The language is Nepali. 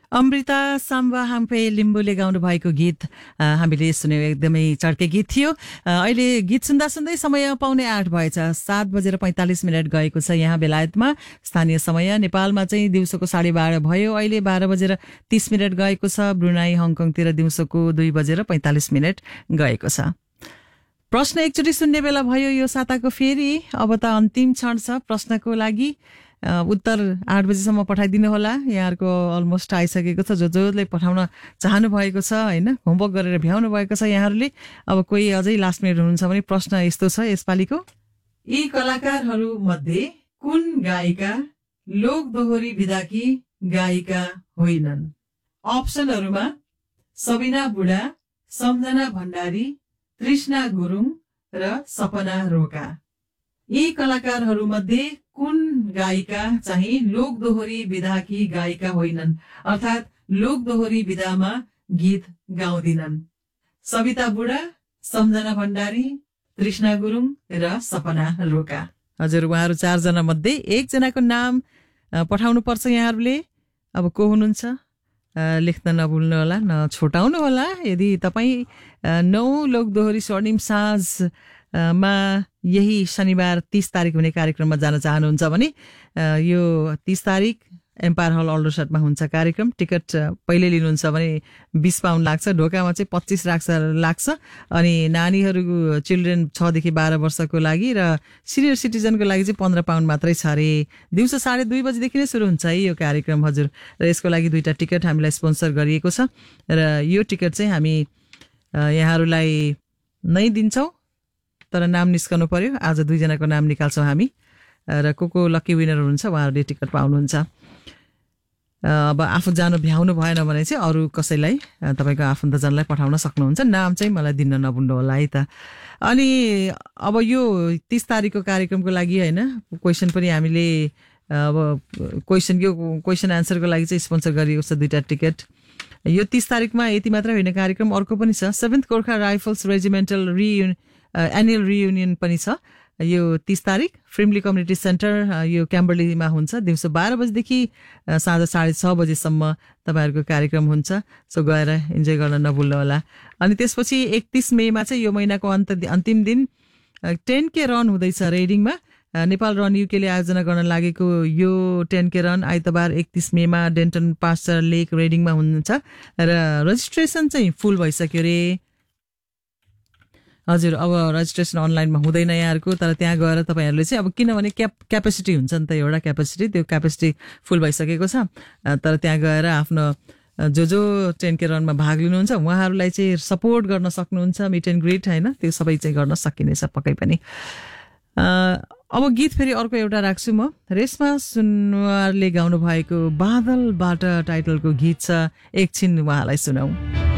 अमृता साम्बा हाम्फे लिम्बुले गाउनु भएको गीत हामीले सुन्यौं। एकदमै चर्के गीत थियो। अहिले गीत सुन्दा सुन्दै समय पाउने 8 भएछ। 7:45 गएको छ यहाँ बेलायतमा स्थानीय समय। नेपालमा चाहिँ दिउँसोको 12:30 भयो। अहिले 12:30 गएको छ। ब्रुनाई हङकङतिर दिउँसोको 2:45 गएको छ। प्रश्न एकचोटि सुन्ने बेला भयो यो साताको फेरि। अब त अन्तिम क्षण छ प्रश्नको लागि। उत्तर 8 बजेसम्म पठाइदिनु होला। यहाँहरुको अलमोस्ट आइसकेको छ। जसले पठाउन चाहनु भएको छ हैन, होमवर्क गरेर भ्याउनु भएको छ यहाँहरुले। अब कोही अझै लास्ट मिनेट हुनुहुन्छ भने प्रश्न यस्तो छ यसपालिको। यी कलाकारहरू मध्ये कुन गायिका लोक दोहोरी विधाकी गायिका होइनन्? अप्सनहरुमा सबिना बुढा, सम्झना भण्डारी, तृष्णा गुरुङ र सपना रोका। यी कलाकारहरू मध्ये कुन गायिका चाहिँ लोक दोहोरी विधाकी गायिका होइनन्, अर्थात लोक दोहोरी विधामा गीत गाउँदिनन्? सबिता बुढा, सम्झना भण्डारी, तृष्णा गुरुङ र सपना रोका। हजुर, उहाँहरू 4 जना मध्ये 1 जनाको नाम पठाउनु पर्छ यहाँहरूले। अब को हुनुहुन्छ लेख्न नभुल्नु होला, नछोटाउनु होला। यदि तपाईँ 9 लोक दोहोरी स्वर्णिम साँझ मा यही शनिबार 30 तारिक हुने कार्यक्रममा जान चाहनुहुन्छ भने यो 30 तारिक एम्पायर हल अल्डरसटमा हुन्छ कार्यक्रम। टिकट पहिले लिनुहुन्छ भने 20 पाउन्ड लाग्छ, ढोकामा चाहिँ 25 लाग्छ। अनि नानीहरू चिल्ड्रेन 6 देखि 12 वर्षको लागि र सिनियर सिटिजनको लागि चाहिँ 15 पाउन्ड मात्रै छ अरे। दिउँसो 2:30 बजेदेखि नै सुरु हुन्छ है यो कार्यक्रम। हजुर, र यसको लागि 2टा टिकट हामीलाई स्पोन्सर गरिएको छ र यो टिकट चाहिँ हामी यहाँहरूलाई नै दिन्छौँ, तर नाम निस्कनु पर्यो। आज 2 जनाको नाम निकाल्छौँ हामी र को लकी विनर हुनुहुन्छ उहाँहरूले टिकट पाउनुहुन्छ। अब आफू जानु भ्याउनु भएन भने चाहिँ अरू कसैलाई तपाईँको आफन्तजनलाई पठाउन सक्नुहुन्छ। नाम चाहिँ मलाई दिन नभुल्नु होला है त। अनि अब यो 30 तारिकको कार्यक्रमको लागि होइन, क्वेसन पनि हामीले अब क्वेसन आन्सरको लागि चाहिँ स्पोन्सर गरिएको छ 2टा टिकट। यो 30 तारिकमा यति मात्र होइन, कार्यक्रम अर्को पनि छ। 7th Gorkha rifles regimental annual reunion पनि छ यो 30 तारिक फ्रिमली कम्युनिटी सेन्टर, यो क्याम्बरलीमा हुन्छ। दिउँसो 12 बजेदेखि साँझ 6:30 बजेसम्म तपाईँहरूको कार्यक्रम हुन्छ। सो गएर इन्जोय गर्न नभुल्नु होला। अनि त्यसपछि 31 मेमा चाहिँ यो महिनाको अन्तिम दिन 10K रन हुँदैछ रेडिङमा। नेपाल रन युकेले आयोजना गर्न लागेको यो 10K रन आइतबार 31 मेमा डेन्टन पास्टर लेक रेडिङमा हुन्छ र रजिस्ट्रेसन चाहिँ फुल भइसक्यो रे। हजुर, अब रजिस्ट्रेसन अनलाइनमा हुँदैन यहाँहरूको, तर त्यहाँ गएर तपाईँहरूले चाहिँ अब किनभने क्यापेसिटी हुन्छ नि त, एउटा क्यापेसिटी, त्यो क्यापेसिटी फुल भइसकेको छ। तर त्यहाँ गएर आफ्नो जो 10K रनमा भाग लिनुहुन्छ उहाँहरूलाई चाहिँ सपोर्ट गर्न सक्नुहुन्छ। मिट एन्ड ग्रिट होइन, त्यो सबै चाहिँ गर्न सकिनेछ पक्कै पनि। अब गीत फेरि अर्को एउटा राख्छु म। रेशमा सुनवारले गाउनु भएको बादलबाट टाइटलको गीत छ, एकछिन उहाँलाई सुनाऊ।